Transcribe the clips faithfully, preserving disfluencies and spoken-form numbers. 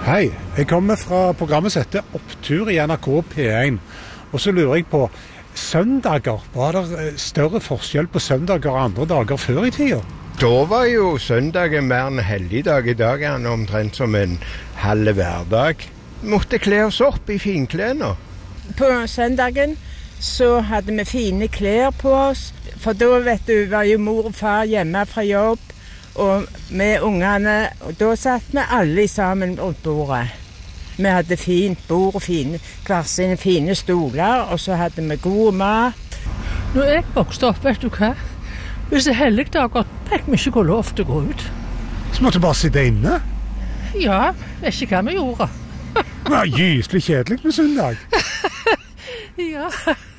Hei, jeg kommer fra programmet som heter Opptur i N R K P én. Og så lurer jeg på, søndager, var det større forskjell på søndager og andre dager før i tida? Da var jo søndagen mer en helligdag. I dag er den omtrent som en halv hverdag. Måtte kle oss opp i finklærne. På søndagen så hadde vi fine klær på oss, for da vet du, var jo mor og far hjemme fra jobb, og med ungene, og da satt vi alle sammen rundt bordet. Vi hadde fint bord og fine, hver sine fine stoler, og så hadde vi god mat. Når jeg vokste opp, vet du hva? Hvis det er helligdager, fikk vi ikke gå lov til å gå ut. Så måtte du bare sitte inne? Ja, det er ikke hva vi gjorde. Det var gyselig kjedelig med søndag. Ja.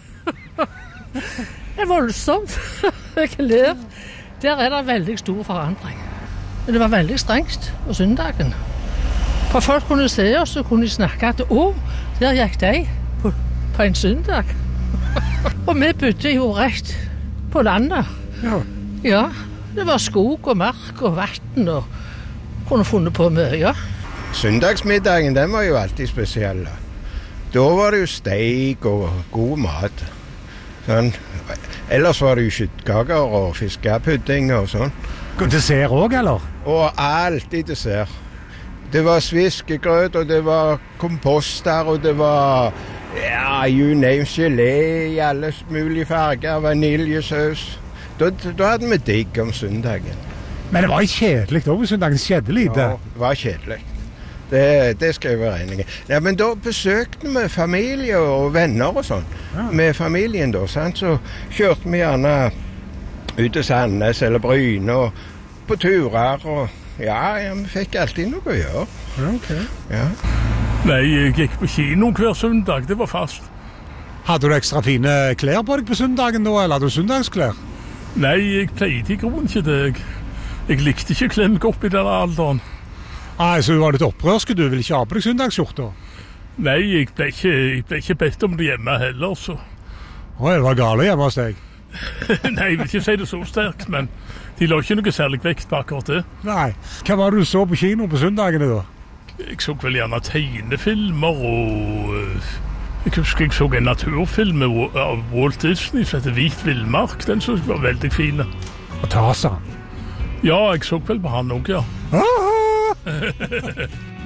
Det er voldsomt. Der er det veldig stor forandring. Det var veldig strengt på søndagen. For folk kunne se oss, så kunne de snakke at å, der gikk de på, på en søndag. Og vi bodde jo rett på landet. Ja. Ja, det var skog og mark og vatten og kunne funnet på mye, ja. Søndagsmiddagen, den var jo alltid spesiell. Da var det jo steik og god mat. Sånn. Ellers var det jo kjøttkaker og fiskepudding og sånn. Dessert også, eller? Og alltid dessert. Det var sviskegrøt, og det var komposter, og det var, ja, you name, gelé i alle mulige farger, vaniljesaus. Da, da hadde vi digg om søndagen. Men det var jo kjedelig da, på søndagen skjedde lite. Ja, det var kjedelig. Det, det skal jeg være enig i. Ja, men da besøkte vi familie og venner og sånn. Ja. Med familien da, sant? Så kjørte vi gjerne ut til Sandnes eller Bryne og på turer, og ja, ja, vi fikk alltid noe å gjøre. Ja, ok. Ja. Nei, jeg gikk på kino hver søndag, det var fast. Hadde du ekstra fine klær på deg på søndagen da, eller hadde du søndagsklær? Nei, jeg pleide i grunnen ikke det. Jeg likte ikke å kle meg opp i den alderen. Nei, så du var litt opprørsk, du ville ikke ha på deg søndagsskjorta? Nei, jeg ble ikke, jeg ble ikke bedt om det hjemme heller, så. Å, det var gale hjemme hos deg? Nei, jeg vil ikke si det så sterkt, men de la ikke noe særlig vekt på akkurat det. Nei, hva var det du så på kino på søndagene da? Jeg så vel gjerne tegnefilmer, og jeg husker jeg så en naturfilm av Walt Disney som heter Hvit Villmark. Den synes jeg var veldig fin. Og Tarzan? Ja, jeg så vel på han også, ja. Ah!